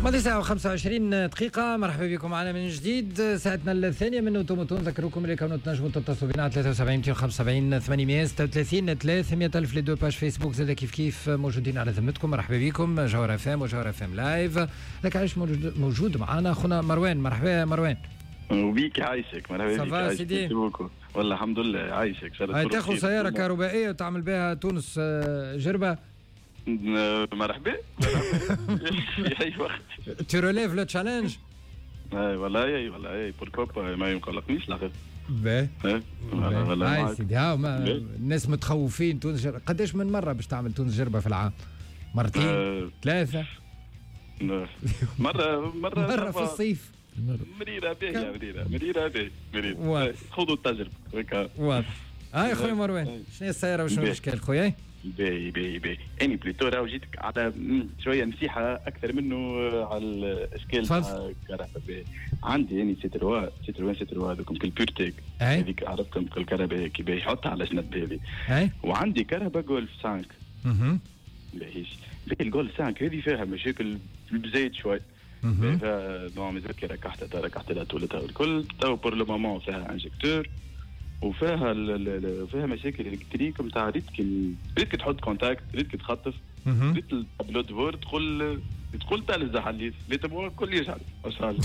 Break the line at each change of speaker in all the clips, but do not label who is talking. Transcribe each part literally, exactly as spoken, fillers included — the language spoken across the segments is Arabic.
ماضي ساعة وخمسة وعشرين دقيقة. مرحبا بكم معنا من جديد ساعتنا الثانية من اوتوموتون. نذكركم اللي كونوا تنجموا تتصلوا بنا على ثلاثة وسبعين مئتين وخمسة وسبعين ثمانمئة وستة وثلاثين ثلاثمئة ألف لي دو باج فيسبوك زاد كيف كيف موجودين على ذمتكم. مرحبا بكم جوهر اف ام وجوهر اف ام لايف. لك عايش موجود, موجود معنا اخونا مروان. مرحبا يا مروان.
وبيك عايشك. مرحبا بك.
صافا سيدي.
والله الحمد لله عايشك.
هاي تاخذ سيارة كهربائية وتعمل بها تونس جربة.
مرحبا. اي وقت
tu relèves le challenge.
اي والله اي والله اي بوركو ما يقلقنيش لا.
باهي
والله
هاي سيدي. ها الناس متخوفين تونس جربة. قداش من مرة باش تعمل تونس جربة في العام؟ مرتين أه ثلاثة
مرة مرة
مرة في الصيف.
مريرة باهية مريرة مريرة باهية مريرة. خذوا التجربة واضح.
هاي خويا مروان شنو هي السيارة وشنو الاشكال خويا؟
باهي باهي باهي. اني بليتو راهو جيتك على شويه نصيحه اكثر منه على الاشكال تاع الكهرباء. عندي اني سيتروان سيتروان سيتروان هذوكم كل بيرتيك هذيك عرفتكم كل كهرباء كي باهي يحطها على جنب هذه. وعندي كهرباء جولف خمسة. اها باهيش باهي الجولف خمسة هذه فيها مشاكل بزايد شوي. فيها نوع مازال كي ركحتها ركحت لها طولتها والكل. تو بور لو مومون فيها انجكتور وفيها فيها مشاكل الكتريك نتاع ريت كي ريت كي تحط كونتاكت ريت كي تخطف ريت التابلو دور تقول تقول تاع الزحليت اللي تبغى الكل يشعل اشعل.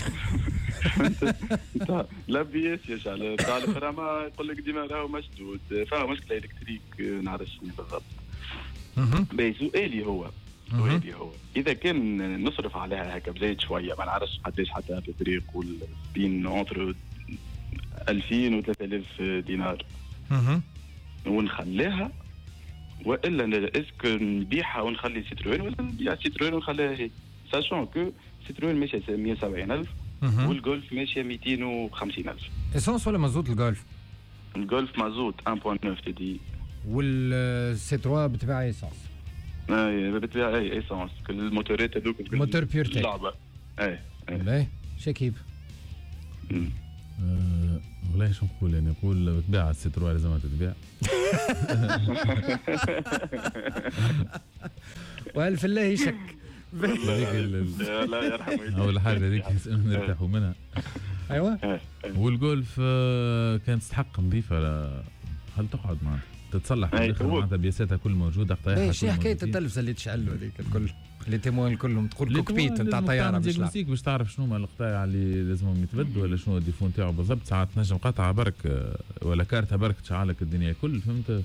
انت لا بيس يشعل تاع الفرامه يقول لك ديما راهو مشدود. فيها مشكله الكتريك نعرف شنو بالضبط. باهي سؤالي هو سؤالي هو اذا كان نصرف عليها هكا بزايد شويه ما نعرفش قداش حتى في الطريق والبين اونتر ألفين وثلاثة آلاف دينار اها ونخليها والا اسكو نبيعها ونخلي سيتروين ولا نبيع سيتروين ونخليها هي ساشون كو سيتروين ماشيه مئة وسبعين ألف والجولف ماشيه مئتين وخمسين ألف.
اسونس ولا مازوت الجولف؟
الجولف مازوت واحد فاصلة تسعة تدي
والسيتروا بتبيع ايسونس.
اي بتبيع اي ايسونس كل الموتورات هذوك
موتور بيورتيك
اللعبه. اي
اي شكيب
أه والله شو نقول يعني نقول بتبيع السيتروا لازم تتباع.
والف الله يشك.
لا يرحمه.
اول حاجه هذيك نرتاحوا منها.
ايوه.
والجولف كانت تستحق نظيفه. هل تقعد معنا تتصلح في الاخر معناتها بياساتها كل موجوده قطايعها.
ايش حكايه التلفزه اللي تشعل هذيك الكل اللي تيموين كلهم تقول كوكبيت نتاع طياره مش لا
باش تعرف شنو هما القطايع اللي لازمهم يتبدلوا ولا شنو الديفون نتاعو بالضبط. ساعات تنجم قطعه برك ولا كارتها برك تشعلك الدنيا كل فهمت.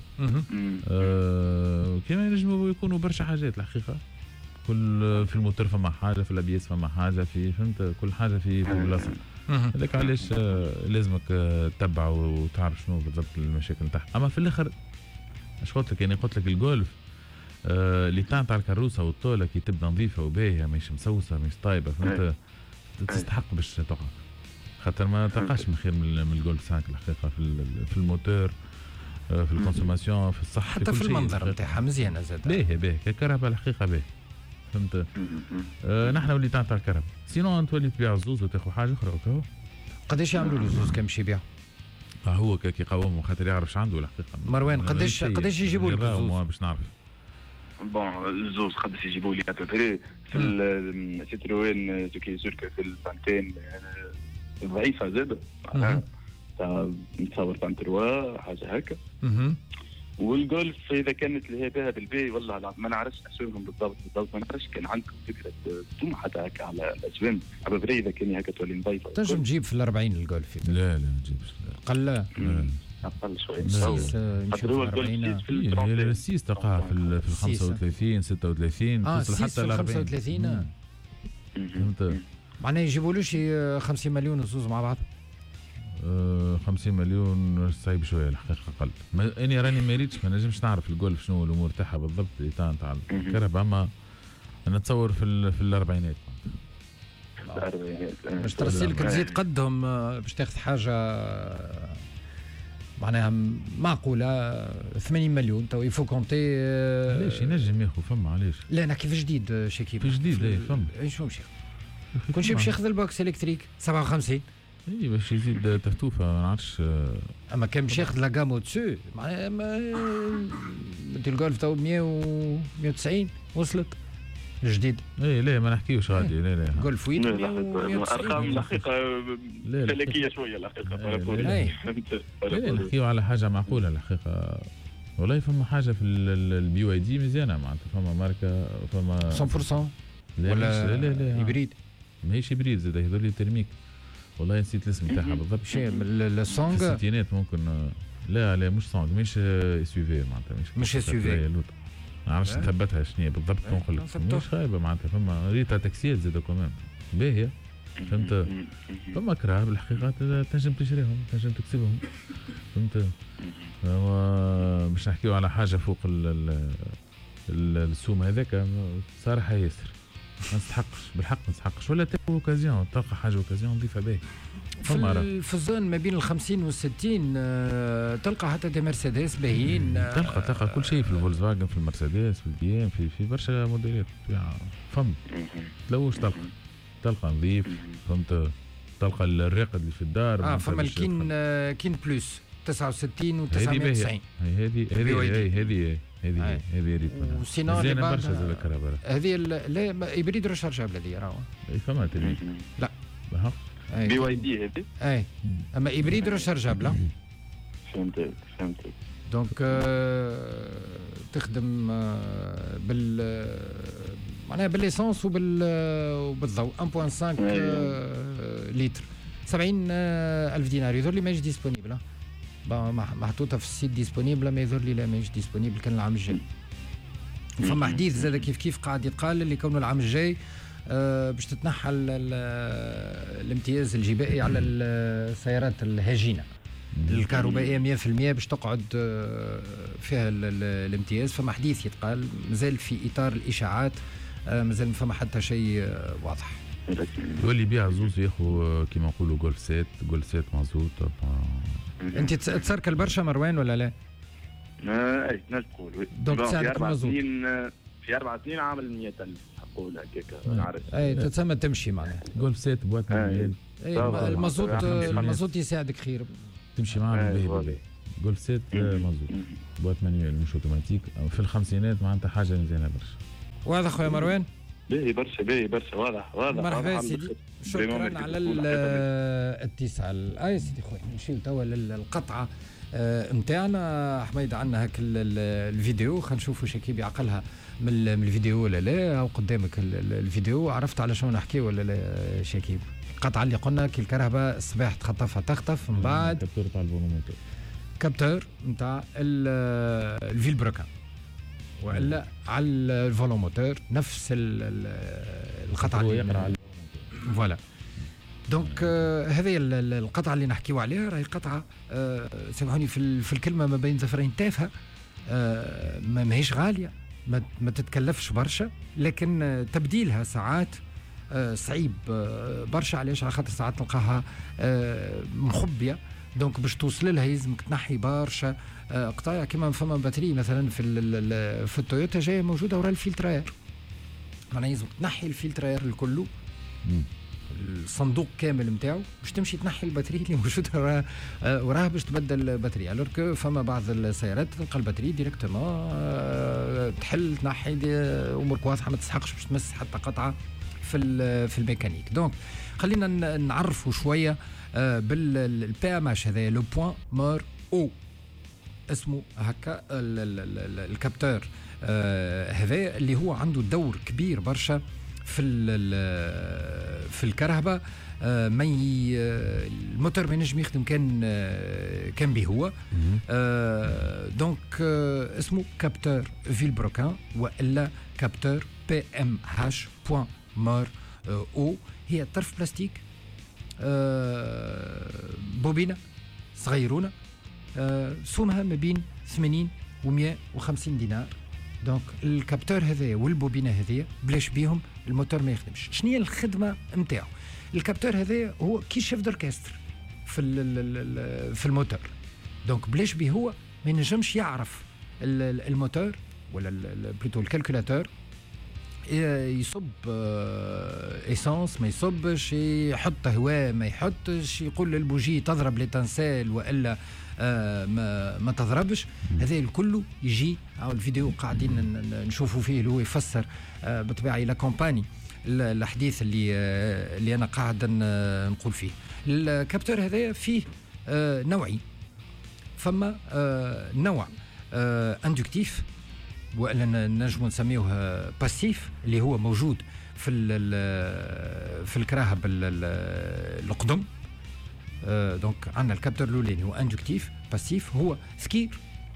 آه كما ينجموا يكونوا برشا حاجات الحقيقه. كل في الموتور فما حاجه في الابيس فما حاجه في فهمت كل حاجه في في بلاصه. هذاك علاش لازمك تتبع وتعرف شنو بالضبط المشاكل نتاعها. اما في الاخر اش قلت لك يعني قلت لك الجولف آه اللي تاع الكروسه والطوله كي تبدا نظيفه وباهيه مش مسوسه مش طايبه فهمت تستحق باش تقعد خاطر ما تلقاش من خير من الجولف خمسة الحقيقه في في الموتور آه في الكونسوماسيون في الصحه
حتى في, في المنظر نتاعها مزيانه زاد
باهيه باهيه ككهرباء الحقيقه باهيه فهمت. آه نحن ولي تاع الكهرباء سينو انت تولي تبيع الزوز وتاخذ حاجه اخرى وكهو.
قداش يعملوا له زوز كم شي يبيع؟
هو كي يقاوموا خاطر يعرف اش عنده الحقيقه.
مروان قداش قداش يجيبوا لك الزوز
باش نعرف؟
بون الزوز قداش يجيبوا لي ابري في السيتروين كي سورك في الفانتين ضعيفه زاد تاع نتصور فانتروا حاجه هكا. والجولف اذا كانت اللي هي بها بالبي والله ما نعرفش اسومهم بالضبط بالضبط ما نعرفش كان عندكم فكره ثم حتى هكا على الاسوام ابري اذا كان هكا تولي نظيفه.
تنجم تجيب في الأربعين الجولف؟
لا لا ما تجيبش
قل
اقل شويه.
خاطر هو
السيس تلقاها في ال خمسة وثلاثين ستة وثلاثين توصل حتى ل
خمسة وثلاثين. فهمت معناه يجيبوا له شي خمسين مليون زوز مع بعض.
أه خمسين مليون صعيب شويه الحقيقه اقل. اني راني ما ريتش ما نجمش نعرف الجولف شنو الامور تاعها بالضبط تاع تاع الكهرباء. اما نتصور في في الاربعينات
باش ترسلك تزيد قدهم باش تاخذ حاجه معناها معقوله ثمانين مليون تو يفو كونتي.
علاش ينجم ياخذ فما علاش؟
لا انا كيف جديد شكيب
في جديد اي فما
ايش هو مشي كل شيء باش ياخذ البوكس الكتريك سبعة وخمسين.
اي باش يزيد تفتوفه ما نعرفش.
اما كان باش ياخذ لا جام اوتسو معناها الجولف تو مئة وتسعين وصلت الجديد.
اي لا ما نحكيوش غادي. لا لا
جولف ثمانية
ارقام الحقيقه فلكيه شويه الحقيقه.
لا نحكيو على حاجه معقوله الحقيقه. والله فما حاجه في البي واي دي مزيانه معناتها، فما ماركه فما
مية بالمية
لا
ولا
لا لا
هيبريد.
ماهيش هيبريد زاد، هذول لي ترميك. والله نسيت الاسم تاعها بالضبط.
شيء السونغ
الستينات ممكن. لا لا مش سونغ، مش اس يو في معناتها، مش
مش اس يو في.
ما نعرفش تثبتها شنو بالضبط. نقول لك مش خايبه معناتها، فما ريتها تاكسيات زاد كمان باهيه. فهمت؟ فما كراه بالحقيقه تنجم تشريهم، تنجم تكسبهم. فهمت؟ باش نحكيو على حاجه فوق السوم هذاك صراحه ياسر ما نستحقش بالحق، ما نستحقش. ولا تلقى اوكازيون، تلقى حاجه اوكازيون نضيفها باهي.
في, في الزون ما بين الخمسين والستين آه، تلقى حتى دي مرسيدس باهيين. آه،
تلقى تلقى كل شيء في الفولكسواجن، في المرسيدس، في البي ام، في في برشا موديلات. فم تلوش تلقى تلقى نظيف. فهمت؟ تلقى الراقد اللي في الدار.
اه فما الكين آه كين بلوس تسعة وستين و تسعمية وتسعين.
هذه هذه هذه هذه هذه ريت منها.
وسينو اللي بعد هذه لا هيبريد ريشارجابل هذه راهو.
اي فما تلميذ.
لا
بي واي دي هذه.
اي اما هيبريد ريشارجابل.
فهمتك فهمتك.
دونك آه تخدم آه بال معناها بالليسونس وبال وبالضوء واحد فاصلة خمسة آه لتر. سبعين آه ألف دينار يظهر لي ماهيش ديسبونيبل. محطوطه في السيت ديسبونيبل، ما يظهر لي لا ماهيش ديسبونيبل. كان العام الجاي فما حديث زاد كيف كيف قاعد يتقال اللي كونه العام الجاي آه باش تتنحى الامتياز الجبائي على السيارات الهجينه الكهربائيه مية بالمية باش تقعد آه فيها الامتياز. فما حديث يتقال مازال في اطار الاشاعات. آه مازال ما فما حتى شيء آه واضح.
يولي يبيع زوز ياخذ كيما نقولوا جولف سيت جولف سيت مازوت.
انت تسركل برشا مروان ولا لا؟
آه اي نجم نقول.
دونك
في اربع سنين في اربع سنين عامل مية ألف نقول هكاك. نعرف
اي تسمى تمشي معناها.
جولف سيت بوات مليون.
اي المازوت المازوت يساعدك خير
تمشي معاه باهي. جولف سيت مازوت بوات مانيوال مش اوتوماتيك. في الخمسينات معناتها حاجه مزيانه برشا.
واضح خويا مروان؟
باهي برشا باهي برشا واضح واضح.
مرحبا سيدي، شكرا على الاتصال. اي سيدي خويا نمشيو توا للقطعه نتاعنا. حميد عندنا هاك الفيديو، خلينا نشوفوا شكيب يعقلها من الفيديو ولا لا. او قدامك الفيديو عرفت على شنو نحكي ولا لا شكيب؟ القطعه اللي قلنا كي الكهرباء الصباح تخطفها تخطف من بعد
كابتور تاع الفولوموتور،
كابتور نتاع الفيل بروكان والا على الفولوموتور نفس القطعه اللي يقرا فوالا. دونك آه هذه القطعه اللي نحكيو عليها راهي قطعه آه سامحوني في, في الكلمه ما بين زفرين تافهه. آه ما ماهيش غاليه، ما, ما تتكلفش برشا، لكن آه تبديلها ساعات آه صعيب آه برشا. علاش؟ على خاطر ساعات تلقاها آه مخبيه. دونك باش توصل لها يلزمك تنحي برشا آه قطايع. كما فما باتري مثلا في في التويوتا جايه موجوده وراء الفلتراير، معناها يلزمك تنحي الفلتراير الكله الصندوق كامل نتاعو باش تمشي تنحي الباتري اللي موجوده وراها آه وراها باش تبدل الباتري. الوغ كو فما بعض السيارات تلقى الباتري ديريكتومون آه تحل تنحي امورك واضحه، ما تسحقش باش تمس حتى قطعه في في الميكانيك. دونك خلينا نعرفوا شويه آه بالبي ام اش هذا لو بوين مور او اسمه هكا الكابتور آه هذا اللي هو عنده دور كبير برشا في في الكهرباء. آه ما الموتور ما ينجم يخدم كان آه كان به هو. آه دونك آه اسمه كابتور فيل بروكان والا كابتور بي ام اش بوين مور او. هي طرف بلاستيك آه بوبينه صغيرونه آه سومها ما بين ثمانين و مية وخمسين دينار. دونك الكابتور هذايا والبوبينه هذيا بلاش بيهم الموتور ما يخدمش. شنو هي الخدمه نتاعو؟ الكابتور هذايا هو كي شيف دوركستر في في الموتور. دونك بلاش بيه هو ما ينجمش يعرف الموتور ولا بلوتو الكالكولاتور يصب ايسانس ما يصبش، يحط هواء ما يحطش، يقول للبوجي تضرب لتنسال والا آه ما, ما تضربش. هذا الكل يجي أو الفيديو قاعدين نشوفوا فيه اللي هو يفسر آه بطبيعة إلى كومباني الحديث اللي آه اللي أنا قاعد نقول فيه. الكابتور هذا فيه آه نوعين، فما آه نوع آه اندكتيف ولا نجم نسميه باسيف اللي هو موجود في في الكراهب القدم. آه دونك عندنا الكابتور الاولاني هو اندكتيف. باسيف هو سكير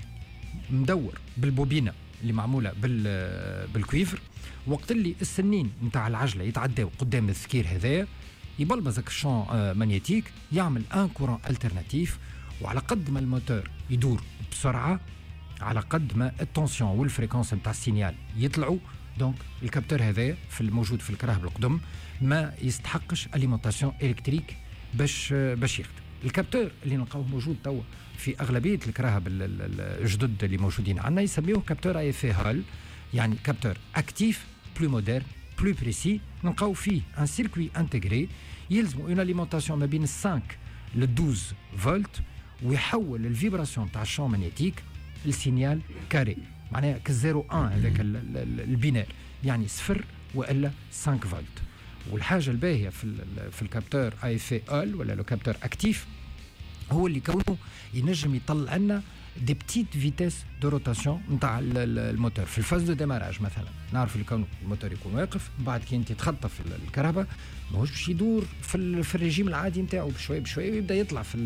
مدور بالبوبينه اللي معموله بالكويفر، وقت اللي السنين نتاع العجله يتعداو قدام السكير هذايا يبلبزك الشون آه مانيتيك، يعمل ان كورون الترناتيف، وعلى قد ما الموتور يدور بسرعه على قد ما التونسيون والفريكونس نتاع السينيال يطلعوا. دونك الكابتور هذا في الموجود في الكراهب القدم ما يستحقش اليمونتاسيون الكتريك باش باش يخدم. الكابتور اللي نلقاوه موجود توا في اغلبيه الكراهب الجدد اللي موجودين عندنا يسميوه كابتور اي اف هال، يعني كابتور اكتيف بلو مودرن بلو بريسي. نلقاو فيه ان سيركوي انتجري يلزموا اون اليمونتاسيون ما بين خمسة ل اثناشر فولت، ويحول الفيبراسيون تاع الشون مانيتيك السينيال كاري، معناها كالزيرو ان هذاك البينار، يعني صفر والا خمسة فولت. والحاجه الباهيه في في الكابتور اي اف ال ولا لو كابتور اكتيف هو اللي كونه ينجم يطلع لنا دي بتيت فيتيس دو روتاسيون نتاع الموتور في الفاز دو ديماراج. مثلا نعرف اللي كونه الموتور يكون واقف، بعد كي انت تخطى في الكهرباء ماهوش باش يدور في في الريجيم العادي نتاعو، بشويه بشويه ويبدا يطلع في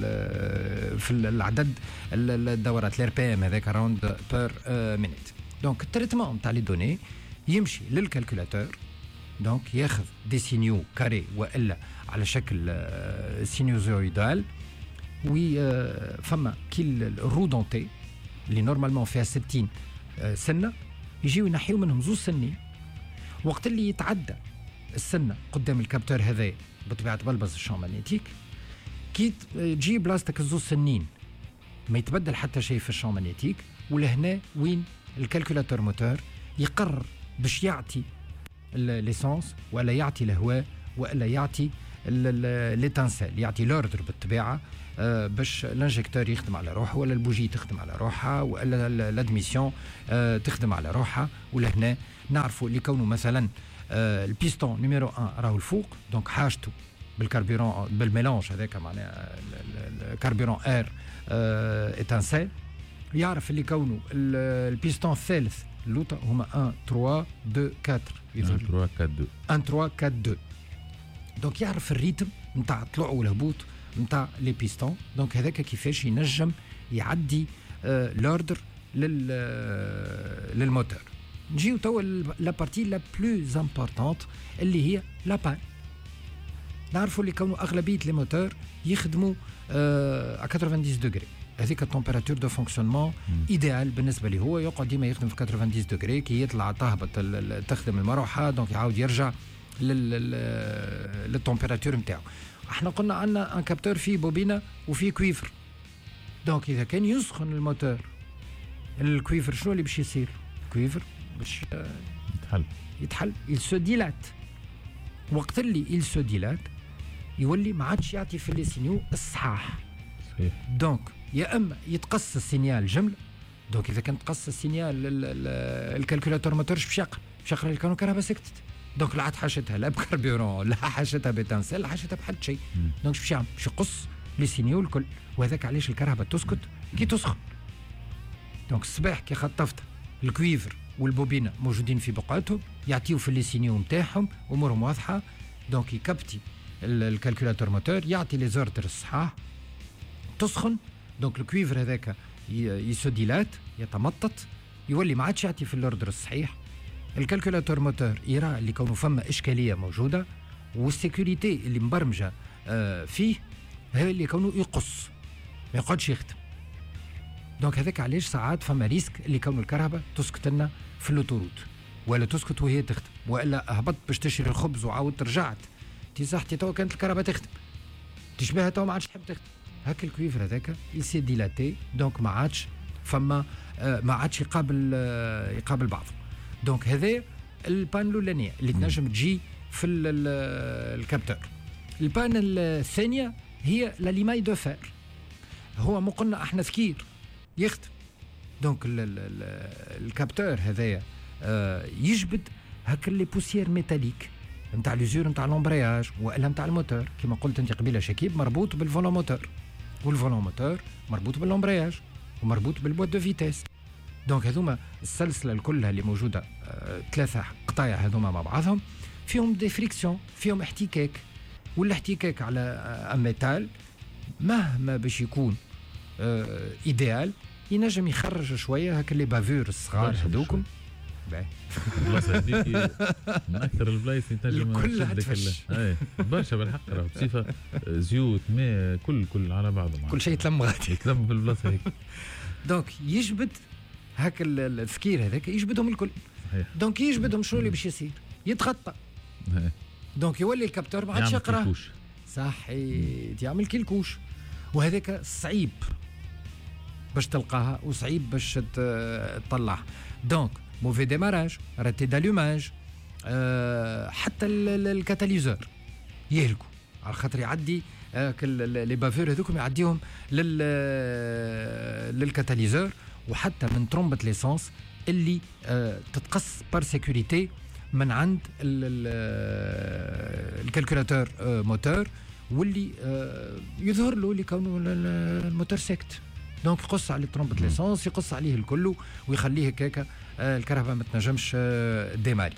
ال في العدد الدورات الار بي ام هذاك راوند بير مينيت. دونك التريتمون نتاع لي دوني يمشي للكالكولاتور، دونك ياخذ دي سينيو كاري والا على شكل سينيوزويدال، وي فما كي الرودونتي اللي نورمالمون فيها ستين سنه يجيو ينحيو منهم زوج سنين. وقت اللي يتعدى السنه قدام الكابتور هذا بطبيعه بلبز الشون مانيتيك، كي تجي بلاستيك الزوج سنين ما يتبدل حتى شيء في الشون مانيتيك، ولهنا وين الكالكولاتور موتور يقرر باش يعطي ليسونس ولا يعطي الهواء ولا يعطي ليتانسيل، يعطي لوردر بالطبيعه آه باش الانجكتور يخدم على روحه ولا البوجي تخدم على روحها ولا لادميسيون آه تخدم على روحها. ولهنا نعرفوا اللي كونه مثلا آه البيستون نيميرو واحد راهو الفوق، دونك حاجته بالكاربيرون بالميلانج هذاك معناها الكاربيرون اير آه اتانسيل، يعرف اللي كونه البيستون الثالث اللوطه هما واحد ثلاثة اثنين أربعة
واحد ثلاثة أربعة اثنين
واحد ثلاثة أربعة اثنين. دونك يعرف الريتم نتاع الطلوع والهبوط نتاع لي بيستون، دونك هذاك كيفاش ينجم يعدي آه لوردر لل آه للموتور. نجيو توا لا بارتي لا بلوز امبورطونت اللي هي لا بان. نعرفوا اللي كونوا اغلبيه لي موتور يخدموا آه على تسعين دوغري، هذيك التمبيراتور دو فونكسيونمون ايديال بالنسبه لي. هو يقعد ديما يخدم في تسعين دوغري، كي يطلع تهبط تخدم المروحه دونك يعاود يرجع للتمبيراتور نتاعو. احنا قلنا عندنا ان كابتور فيه بوبينه وفيه كويفر، دونك اذا كان يسخن الموتور الكويفر شنو اللي باش يصير؟ الكويفر باش
يتحل
يتحل يلسو ديلات. وقت اللي يلسو ديلات يولي ما عادش يعطي في لي سينيو الصحاح.
صحيح.
دونك يا اما يتقص السينيال جمله، دونك اذا كان تقص السينيال الكالكولاتور موتور باش يقرا باش يقرا كانوا كهرباء سكتت، دونك لا عاد حاجتها لا بكاربيرون لا حاجتها بتنسل لا حاجتها بحد شيء. دونك باش يعمل باش يقص لي سينيو الكل، وهذاك علاش الكهرباء تسكت كي تسخن. دونك الصباح كي خطفت الكويفر والبوبينه موجودين في بقعتهم يعطيو في لي سينيو نتاعهم امورهم واضحه، دونك يكبتي الكالكولاتور موتور يعطي لي زوردر الصحاح تسخن، دونك الكويفر هذاك يسوديلات يتمطط يولي ما عادش يعطي في الاوردر الصحيح. الكالكولاتور موتور يرى اللي كونه فما اشكاليه موجوده، والسيكوريتي اللي مبرمجه آه فيه هي اللي كونه يقص ما يقعدش يخدم. دونك هذاك علاش ساعات فما ريسك اللي كونه الكهرباء تسكت لنا في اللوتوروت ولا تسكت وهي تخدم، والا هبطت باش تشري الخبز وعاودت رجعت تي صحتي تو كانت الكهرباء تخدم تشبهها تو ما عادش تحب تخدم. هاك الكويفر هذاك يسي ديلاتي، دونك ما عادش فما آه ما عادش يقابل آه يقابل بعضه. دونك هذا البان الاولانيه اللي تنجم تجي في الكابتور. البان الثانيه هي لا ليماي دو فير. هو مو قلنا احنا ذكير يخدم. دونك الكابتور هذايا آه يجبد هك اللي بوسيير ميتاليك نتاع ليزور نتاع لومبرياج والا نتاع الموتور كما قلت انت قبيله شكيب مربوط بالفولون موتور والفولون موتور مربوط باللومبرياج ومربوط بالبوات دو فيتيس. دونك هذوما السلسله الكلها اللي موجوده آه ثلاثه قطايع هذوما مع بعضهم فيهم دي فريكسيون فيهم احتكاك والاحتكاك على آه ميتال مهما باش يكون آه ايديال ينجم يخرج شويه هكا لي بافور الصغار هذوكم.
البلاصه هذيك من اكثر البلايص تنجم
كلها تفش
اي برشا بالحق راه بصفه زيوت ماء كل كل على بعضه
كل شيء يتلم غادي
يتلم في البلاصه هيك.
دونك يجبد هكا التفكير هذاك يجبدهم الكل. صحيح. دونك يجبدهم شنو اللي باش يصير يتغطى. دونك يولي الكابتور ما عادش يقرا صحيح يعمل كلكوش وهذاك صعيب باش تلقاها وصعيب باش تطلعها. دونك موفي ديماراج راتي دالوماج أه حتى الكاتاليزور يهلكوا على خاطر يعدي أه لي بافور هذوكم يعديهم لل للكاتاليزور وحتى من ترومبة ليسانس اللي أه تتقص بار سيكوريتي من عند الكالكولاتور أه موتور واللي أه يظهر له اللي كونه الموتور سيكت. دونك يقص على ترومبة ليسانس يقص عليه الكل ويخليه هكاكا آه الكهرباء ما تنجمش آه ديماري.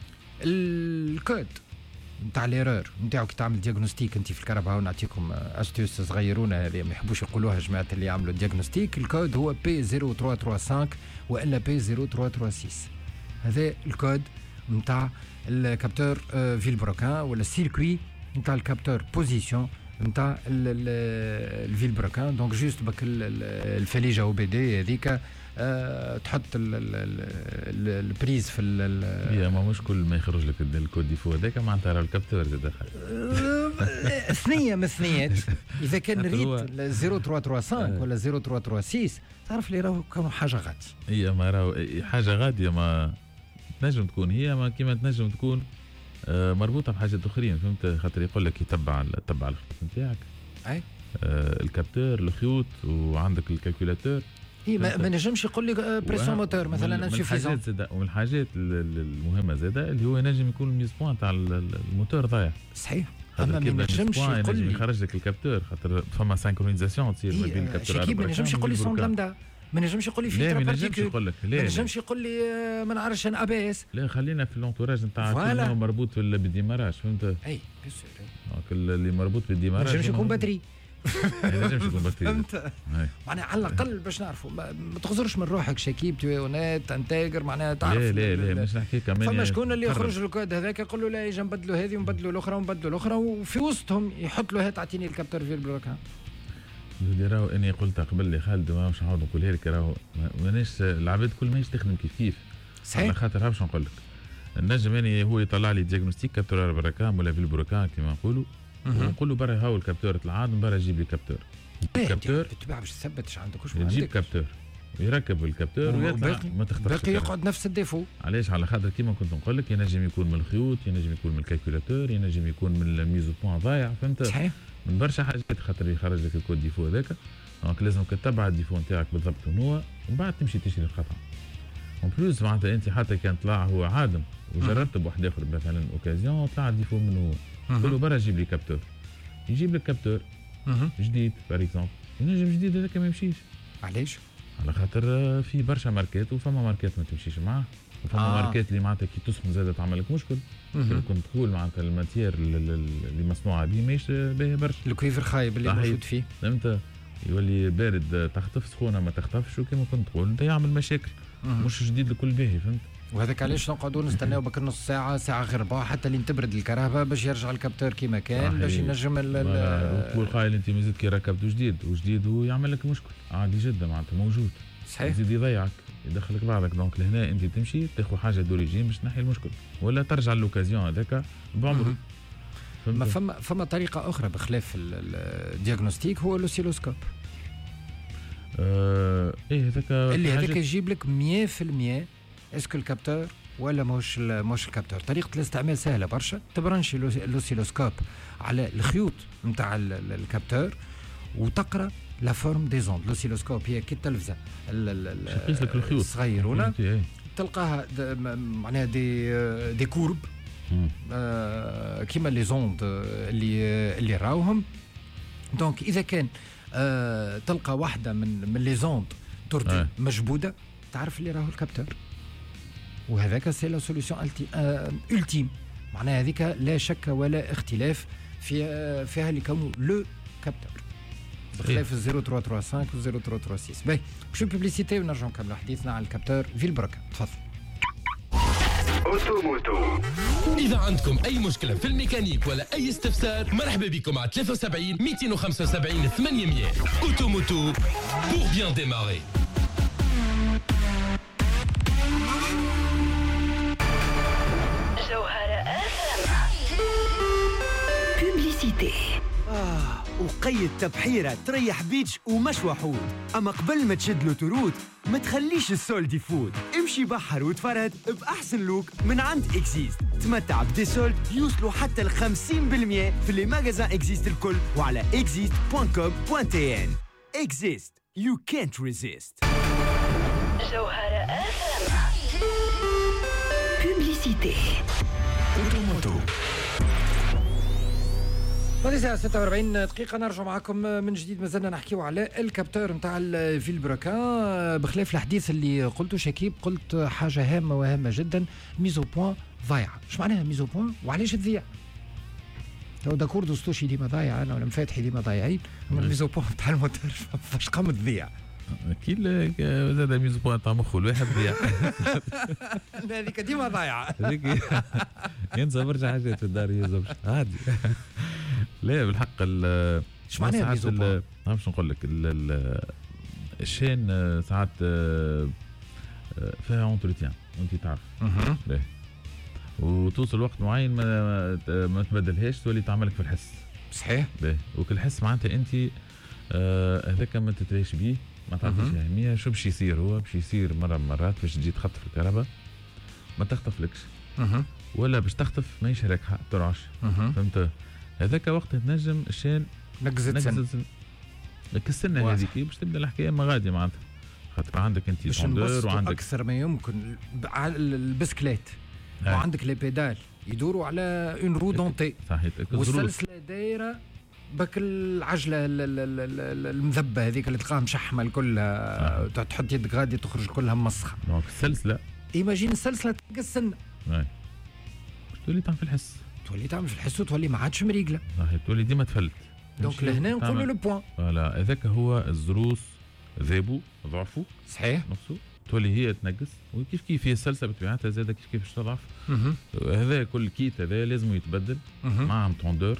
الكود نتاع ليرور نتاعو كي تعمل دياغنوستيك انت في الكهرباء ونعطيكم آه استوس صغيرونه هذه ما يحبوش يقولوها جماعه اللي يعملوا دياغنوستيك. الكود هو بي صفر ثلاثة ثلاثة خمسة والا بي صفر ثلاثة ثلاثة ستة. هذا الكود نتاع الكابتور آه فيلبروكان ولا السيركوي نتاع الكابتور بوزيسيون نتاع الفيلبروكان. دونك جوست بك الفليجه او بي دي هذيك أه تحط البريز في
هي ما مش كل ما يخرج لك الكود ديفو هذاك معناتها راه الكابتور زاد دخل
ثنيه من الثنيات. اذا كان ريت صفر ثلاثة ثلاثة خمسة ولا صفر ثلاثة ثلاثة ستة تعرف لي راهو كانوا حاجه غادي.
هي ما راهو حاجه غاديه ما تنجم تكون هي ما كيما تنجم تكون مربوطه بحاجات اخرين فهمت. خاطر يقول لك يتبع تبع الخطوط نتاعك
اي
آه الكابتور الخيوط وعندك الكالكولاتور.
اي ما, ما نجمش يقول لي بريسيون موتور مثلا انسوفيزون.
ومن الحاجات المهمه زاده اللي هو ينجم يكون الميز بوان تاع الموتور ضايع.
صحيح. اما ما نجمش يقول لي
يخرج لك الكابتور خاطر فما سينكرونيزاسيون تصير ما بين الكابتور.
شكيب ما نجمش يقول لي سون لامدا ما نجمش يقول لي فلتر
بارتيكول
ما نجمش يقول لي ما نعرفش انا ابيس.
لا خلينا في لونتوراج نتاع كل مربوط بالديماراج فهمت.
اي بيسير
اللي مربوط بالديماراج
ما نجمش يكون باتري
ما نجمش يكون باتري
فهمت. معناها على الاقل باش نعرفوا ما تغزرش من روحك شكيب تويونات انتاجر معناها تعرف.
لا لا لا مش نحكي كمان
فما شكون اللي يخرج الكود هذاك يقول له لا يجي نبدلوا هذه ونبدلوا الاخرى ونبدلوا الاخرى وفي وسطهم يحط له هات اعطيني الكابتور في البلوكان.
راهو اني قلت قبل لي خالد ما مش نعاود نقولها لك راهو ماناش العباد كل ما تخدم كيف كيف.
صحيح.
على خاطر باش نقول لك النجم يعني هو يطلع لي دياغنوستيك كابتور بركان ولا في البروكان كما نقولوا ونقول له برا هاو الكابتور طلع من برا جيب لي كابتور.
الكابتور تتبع باش تثبت عندك واش
تجيب كابتور ويركب الكابتور ويطلع ما تختارش
باقي يقعد نفس الديفو.
علاش على خاطر كيما كنت نقول لك ينجم يكون من الخيوط ينجم يكون من الكالكولاتور ينجم يكون من الميزو بوان ضايع فهمت.
صحيح.
من برشا حاجات خاطر يخرج لك الكود ديفو هذاك. دونك لازم تتبع الديفو نتاعك بالضبط هو ومن بعد تمشي تشري القطعه. اون بلوس معناتها انت حتى كان طلع هو عادم وجربت بواحد اخر مثلا اوكازيون طلع الديفو منه قول له برا جيب لي كابتور يجيب لك كابتور جديد بار اكزومبل ينجم جديد هذاك ما يمشيش.
علاش؟
على خاطر في برشا ماركات وفما ماركات ما تمشيش معاه وفما آه. ماركات اللي معناتها كي تسخن زاده تعمل لك مشكل. كنت تقول معناتها الماتير اللي مصنوعه به ماهيش باهيه برشا.
الكويفر خايب اللي موجود فيه
فهمت يولي بارد تخطف سخونه ما تخطفش وكما كنت تقول انت يعمل مشاكل. مم. مش جديد لكل باهي فهمت.
وهذاك علاش نقعدوا نستناو بك نص ساعه ساعه غير ربع حتى لين تبرد الكهرباء باش يرجع الكابتور كيما كان باش ينجم
تقول قايل انت مازلت كي ركبته جديد وجديد ويعمل لك مشكل عادي جدا معناتها موجود.
صحيح.
يزيد يضيعك يدخلك بعضك. دونك لهنا انت تمشي تاخذ حاجه دوريجين باش تنحي المشكل ولا ترجع لوكازيون هذاك بعمره.
ما فما فما طريقه اخرى بخلاف الدياغنوستيك هو لوسيلوسكوب.
آه ايه هذاك
اللي هذاك يجيب لك مية بالمية اسكو الكابتور ولا مش مش الكابتور. طريقه الاستعمال سهله برشا. تبرنشي اللوسيلوسكوب على الخيوط نتاع الكابتور وتقرا لا فورم دي زوند. لوسيلوسكوب هي كي التلفزه الصغيرونه تلقاها معناها دي دي كورب آه كيما لي زوند اللي اللي راوهم. دونك اذا كان آه تلقى واحده من من لي زوند تردي مجبوده تعرف اللي راهو الكابتور، وهذاك سي لا سوليسيون التيم. معناها هذيك لا شك ولا اختلاف في فيها اللي كونه لو كابتور بخلاف صفر ثلاثة ثلاثة خمسة و صفر ثلاثة ثلاثة ستة. باهي باش بوبليسيتي ونرجعوا نكملوا حديثنا على الكابتور فيلبروكا. تفضل.
اوتوموتو. إذا عندكم أي مشكلة في الميكانيك ولا أي استفسار مرحبا بكم على ثلاثة وسبعين مئتين وخمسة وسبعين ثمانمئة. اوتوموتو pour bien démarrer.
آه وقيد تبحيرة تريح بيتش ومش وحود. أما قبل ما تشد له ترود ما تخليش السولد يفوت، امشي بحر وتفرد بأحسن لوك من عند إكزيست. تمتع بدي سولد يوصلوا حتى ل خمسين بالمئة في لي ماغازان إكزيست الكل وعلى إكزيست دوت كوم دوت إن. إكزيست you can't resist.
جوهرة أف أم. بوبليسيتي.
أوتوموتو.
هذه الساعة ستة وأربعين دقيقة نرجع معكم من جديد. مازلنا نحكيو على الكابتور نتاع الفيلبروكا. بخلاف الحديث اللي قلته شكيب قلت حاجة هامة وهامة جدا، ميزو بوان ضايعة. اش معناها ميزو بوان وعلاش تضيع؟ لو داكور دوستوشي ديما ضايع انا ولا مفاتحي ديما ضايعين، اما الميزو بوان تاع الموتور فاش قام تضيع؟
اكيد زاد الميزو بوان تاع مخه الواحد ضيع.
هذيك ديما ضايعة.
هذيك ينسى برشا حاجات في الدار يزبش عادي. لا بالحق ال
اش معناها ميزو بوان؟
باش نقول لك الشين ساعات فيها اونتروتيان وانت تعرف. باهي وتوصل وقت معين ما ما تبدلهاش تولي تعملك في الحس.
صحيح.
باهي وكل حس معناتها انت هذاك ما تتريش بيه ما تعطيش اهميه. شو باش يصير؟ هو باش يصير مره من مرات باش تجي تخطف الكهرباء ما تخطفلكش ولا باش تخطف ماهيش راكحه ترعش. فهمت؟ هذاك وقت تنجم الشين
نقزت سن
السنه هذيك باش تبدا الحكايه ما غادي معناتها خاطر عندك انت
شوندور وعندك اكثر ما يمكن البسكليت وعندك لي بيدال يدوروا على اون رو دونتي
صحيح
والسلسله دايره بك العجله المذبه هذيك اللي تلقاها مشحمه الكل تحط يدك غادي تخرج كلها مسخه.
دونك السلسله
ايماجين السلسله تلقى السنه
تولي تعمل في الحس
تولي تعمل في الحس وتولي ما عادش مريقله.
صحيح تولي ديما تفلت.
دونك لهنا نقولوا لو بوان
فوالا هذاك هو الزروس ذابوا ضعفوا.
صحيح.
نفسه تولي هي تنقص وكيف كيف هي السلسله بطبيعتها زاده كيف كيف باش تضعف. هذا كل كيت هذا لازم يتبدل معهم توندور.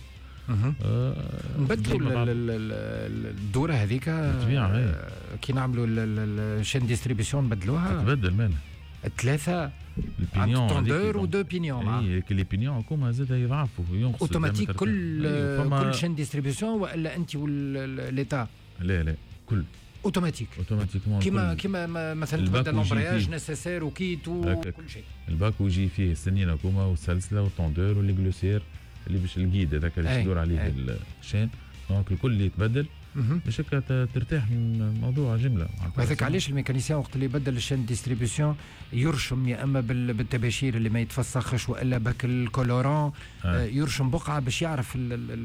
نبدلوا الدوره هذيك
بالطبيعه
كي نعملوا الشين ديستريبيسيون نبدلوها
تبدل مالها
الثلاثه
البينيون
توندور ودو بينيون.
اي كي لي بينيون هكوما زاد يضعفوا ينقصوا
اوتوماتيك كل كل شين ديستريبيسيون ولا انت والليتا؟
لا لا كل
اوتوماتيك
اوتوماتيكمون
كيما كيما مثلا تبدا الامبرياج نسيسير وكيت وكل شيء.
الباكو يجي فيه السنين هكوما والسلسله والطوندور واللي جلوسير اللي باش الجيد هذاك اللي تدور عليه الشين. دونك الكل يتبدل باش هكا ترتاح من موضوع جمله.
وهذاك علاش الميكانيسيان وقت اللي يبدل الشين ديستريبيسيون يرشم يا اما بالتباشير اللي ما يتفسخش والا باك الكولوران يرشم بقعه باش يعرف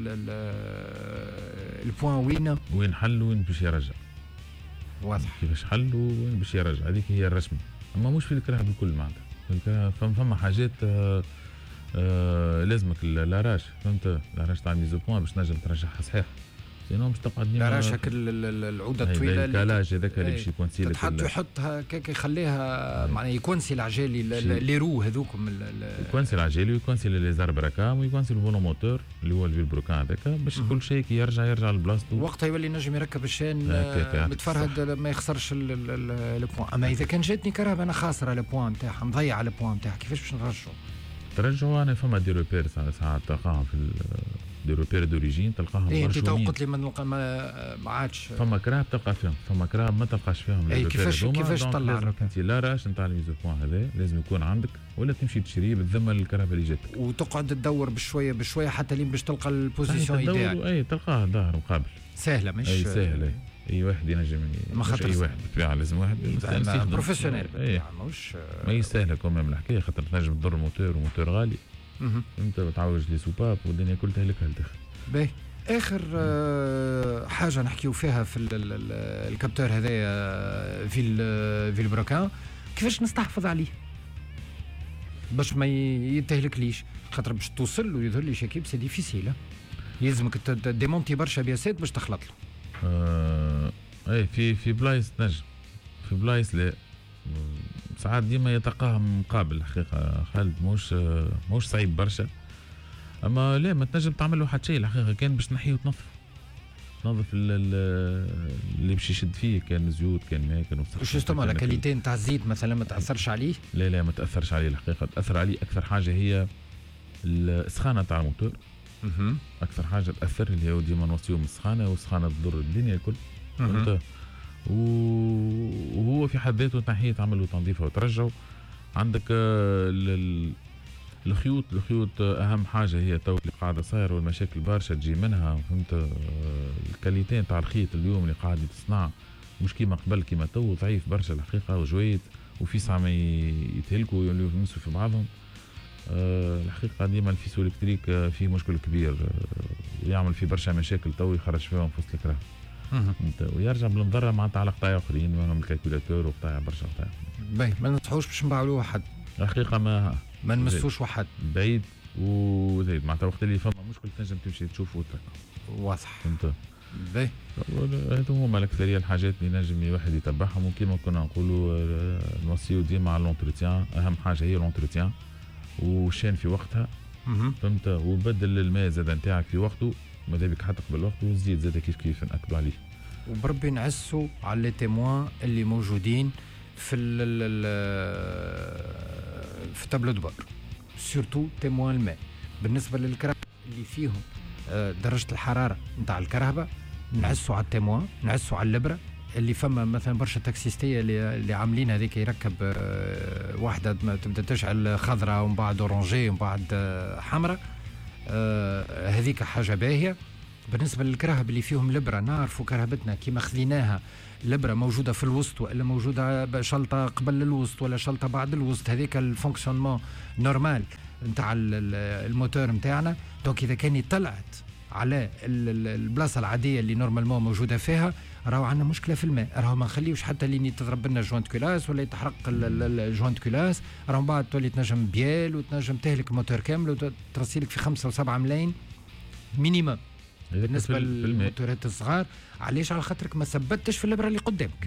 البوان وين
وين حل وين باش يرجع.
واضح
كيفاش حل وين باش يرجع. هذيك هي الرسمه. اما مش في الكراه بالكل معناتها فما حاجات آه آه لازمك لاراج. فهمت؟ لاراج تاع ميزو بوان باش تنجم ترجعها صحيح سينو باش تقعد ديما
لاراج هاك العوده الطويله
الكالاج هذاك اللي باش يكونسي لك
تحط يحطها كيك يخليها معناها يكونسي العجالي لي رو هذوكم
يكونسي العجالي ويكونسي لي زاربراكام ويكونسي الفولو موتور اللي هو الفيلبروكان هذاك باش كل شيء كي يرجع يرجع لبلاصتو.
وقتها يولي ينجم يركب الشين متفرهد ما يخسرش البوان. اما اذا كان جاتني كهرباء انا خاسره البوان نتاعها مضيعه البوان نتاعها كيفاش باش نرجعوا؟
ترجعوا انا فما دي روبير ساعات تلقاهم في دي روبير دوريجين تلقاهم
اي انت تو قلت لي ما ما عادش
فما كراب تلقى فيهم فما كراب ما تلقاش فيهم.
اي كيفاش كيفاش تطلع
انت لا راش نتاع الميزو بوان هذا لازم يكون عندك ولا تمشي تشريه بالذمه الكراب اللي جاتك
وتقعد تدور بشويه بشويه حتى لين باش تلقى البوزيسيون ايديال.
اي تلقاه ظاهر مقابل
سهله مش
اي سهله اي واحد ينجم مش اي واحد بالطبيعه لازم واحد
بروفيسيونيل
مش ما يستاهل كمان الحكايه خاطر تنجم تضر الموتور وموتور غالي انت تعوج لي سوباب والدنيا كلها تهلكها لتاخر.
باهي اخر حاجه نحكيو فيها في الكابتور هذايا في في البروكان كيفاش نستحفظ عليه باش ما يتهلكليش خاطر باش توصل له يظهر لي شكيب سي ديفيسيل يلزمك ديمونتي برشا بياسات باش تخلط له.
آه اي في في بلايص نجم في بلايص لا ساعات ديما يتقاهم مقابل الحقيقه خالد موش موش صعيب برشا اما لا ما تنجم تعمل له حتى شيء الحقيقه كان باش تنحيه وتنظف تنظف اللي باش يشد فيه كان زيوت كان ماء كان
وش يستمع على كاليتي نتاع الزيت مثلا ما تاثرش عليه؟
لا لا ما تاثرش عليه الحقيقه تاثر عليه اكثر حاجه هي السخانه تاع الموتور اها اكثر حاجه تاثر اللي هو ديما نوصيهم السخانه والسخانه تضر الدنيا الكل فهمت وهو في حد ذاته تنحيه تعمل له تنظيفه وترجعه عندك الخيوط الخيوط اهم حاجه هي تو اللي قاعده صايره والمشاكل برشا تجي منها فهمت الكاليتي تاع الخيط اليوم اللي قاعد يتصنع مش كيما قبل كيما تو ضعيف برشا الحقيقه وجويد وفي ساعه ما يتهلكوا يوليو يمسوا في بعضهم. أه الحقيقه ديما الفيسو الكتريك فيه مشكل كبير أه يعمل فيه برشا مشاكل تو يخرج فيهم فصل الكراه ويرجع بالمضره معناتها على قطاع اخرين منهم الكالكولاتور وقطاع برشا قطاع.
باهي ما ننصحوش باش نباعوا له واحد
الحقيقه ما
ما نمسوش واحد
بعيد وزايد معناتها وقت اللي فما مشكل تنجم تمشي تشوف وترك
واضح
فهمت.
باهي
هذو هما الاكثريه الحاجات اللي نجم الواحد يتبعهم وكيما كنا نقولوا نوصيو ديما على لونتروتيان اهم حاجه هي لونتروتيان والشان في وقتها فهمت وبدل الماء زاد نتاعك في وقته ماذا بك حتى قبل وقته والزيت زاد كيف كيف ناكدوا عليه
وبربي نعسوا على لي تيموان اللي موجودين في في تابلو دو بار سورتو تيموان الماء بالنسبه للكرهبه اللي فيهم درجه الحراره نتاع الكرهبه نعسوا على التيموان نعسوا على اللبره اللي فما مثلا برشا تاكسيستيه اللي, اللي عاملين هذيك يركب واحده تبدا تشعل خضراء ومن بعد اورانجي ومن بعد حمراء هذيك حاجه باهيه. بالنسبه للكرهب اللي فيهم لبره نعرفوا كرهبتنا كيما خذيناها لبره موجوده في الوسط ولا موجوده شلطه قبل الوسط ولا شلطه بعد الوسط هذيك الفونكسيونمون نورمال نتاع الموتور نتاعنا دونك اذا كان طلعت على البلاصه العاديه اللي نورمالمون موجوده فيها راهو عندنا مشكله في الماء راهو ما نخليوش حتى لين تضرب لنا جوانت كولاس ولا يتحرق الجوانت كولاس راهو بعد تولي تنجم بيال وتنجم تهلك الموتور كامل وترسيلك في خمسة وسبعة ملايين مينيمم بالنسبه للموتورات الصغار علاش على خاطرك ما ثبتش في الابره اللي قدامك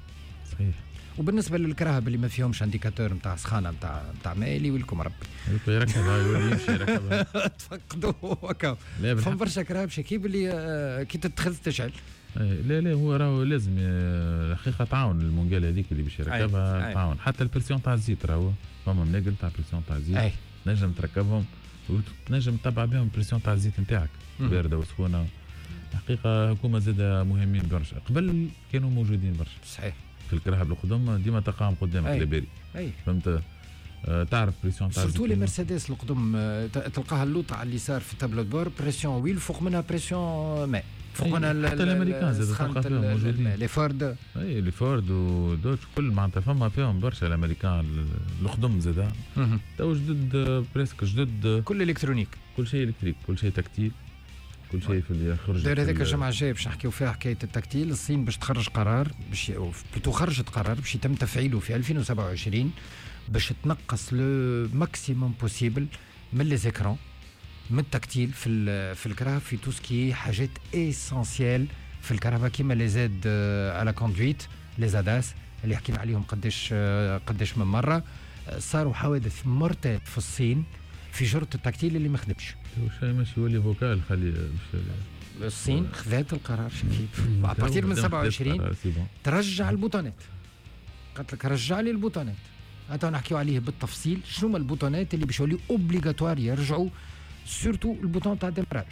صحيح.
وبالنسبه للكراهب اللي ما فيهمش انديكاتور نتاع سخانه نتاع نتاع مالي ولكم ربي
يركبها يولي يمشي يركبها
تفقدوا هكا فهم برشا كراهب شكيب اللي كي تتخذ تشعل
لا لا هو راهو لازم الحقيقه تعاون المونجال هذيك اللي باش يركبها تعاون حتى البرسيون تاع الزيت راهو فما مناقل تاع البرسيون تاع الزيت نجم تركبهم وتنجم تتبع بهم البرسيون تاع الزيت نتاعك بارده وسخونه الحقيقه هكوما زاد مهمين برشا قبل كانوا موجودين برشا
صحيح
في الكرهب القدم ديما تلقاهم قدامك لاباري فهمت آه تعرف بريسيون تاع
سورتو لي مرسيدس القدم آه تلقاها اللوطه على اليسار في التابلو دور بريسيون ويل فوق منها بريسيون ماء فوق منها
حتى الامريكان زاد تلقى فيهم موجودين
لي فورد
اي لي فورد ودوتش كل معناتها فما فيهم برشا الامريكان القدم زاد تو جدد بريسك جدد
كل الكترونيك
كل شيء الكتريك كل شيء تكتيل كل شيء في اللي يخرج
داير هذاك الجمعه الجايه باش نحكيو فيها حكايه التكتيل الصين باش تخرج قرار باش بلوتو خرجت قرار باش يتم تفعيله في ألفين وسبعة وعشرين باش تنقص لو ماكسيموم بوسيبل من لي زيكرون من التكتيل في في الكرهب في تو سكي حاجات اسونسيال في الكهرباء كيما لي زاد على كوندويت لي زاداس اللي حكينا عليهم قداش قداش من مره صاروا حوادث مرتين في الصين في جرة التكتيل اللي ما خدمش.
واش ماشي يولي فوكال خلي
الصين خذات القرار شكيب ابارتير من سبعة وعشرين ترجع البوطونات قالت لك رجع لي البوطونات انت نحكيو عليه بالتفصيل شنو هما البوطونات اللي باش يوليو اوبليغاتوار يرجعوا سورتو البوطون تاع الديمراج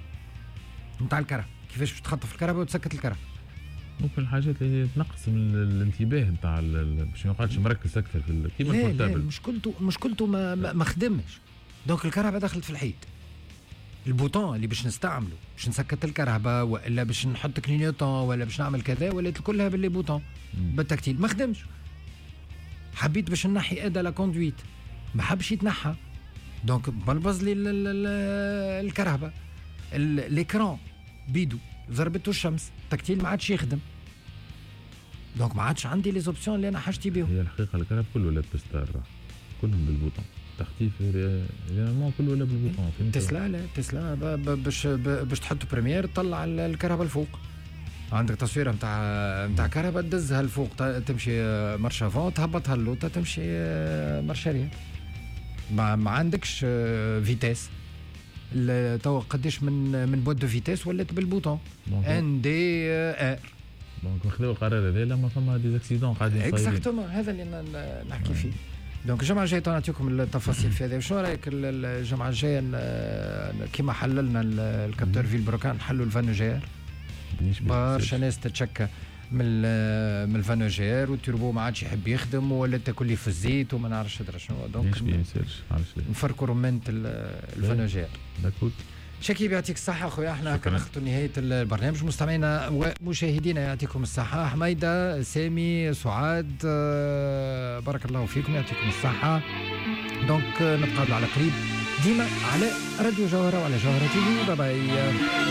نتاع الكره كيفاش باش تخطف الكهرباء وتسكت الكره
ممكن الحاجات اللي تنقص من الانتباه نتاع باش ما يقعدش مركز اكثر في كيما البورتابل
مشكلته مشكلته ما ما خدمش دونك الكهرباء دخلت في الحيط البوطون اللي باش نستعمله باش نسكت الكهرباء ولا باش نحط كلينيوتون ولا باش نعمل كذا ولات كلها باللي بوطون بالتكتيل ما خدمش. حبيت باش نحي ادا لا كوندويت ما حبش يتنحى دونك بلبز لي الكهرباء. الاكران بيدو ضربته الشمس التكتيل ما عادش يخدم دونك ما عادش عندي لي زوبسيون اللي انا حاجتي بهم.
هي الحقيقه الكهرباء كل ولات بستار كلهم بالبوطون تخفيف ريالمون كل ولا بالبوطون.
تسلا لا تسلا باش باش تحط بريمير تطلع الكهرباء الفوق. عندك تصويره نتاع نتاع كهرباء تدزها الفوق تمشي مارش افون تهبطها اللوطه تمشي مارش اريير. ما, ما عندكش فيتاس توا قداش من من بوت دو فيتاس ولات بالبوطون ان دي ار.
دونك خذوا القرار هذا لما فما ديزاكسيدون قاعدين يصيروا.
اكزاكتومون هذا اللي نحكي فيه. دونك الجمعه الجايه نعطيكم التفاصيل في هذا. شو رايك الجمعه الجايه كيما حللنا الكابتور فيل بروكان نحلوا الفانوجير برشا ناس تتشكى من من الفانوجير والتوربو ما عادش يحب يخدم ولا تاكل لي في الزيت وما نعرفش ادري شنو. دونك نفركوا رمانه الفانوجير. شكيب يعطيك الصحة أخويا. احنا كنخطو نهاية البرنامج. مستمعينا ومشاهدينا يعطيكم الصحة. حميدة سامي سعاد بارك الله فيكم يعطيكم الصحة. دونك نتقابل على قريب ديما على راديو جوهرة وعلى جوهرة تي في. باي باي.